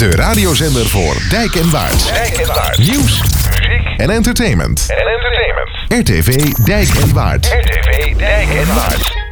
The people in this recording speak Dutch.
De radiozender voor Dijk en Waard. Nieuws, muziek en entertainment. RTV Dijk en Waard. RTV Dijk en Waard.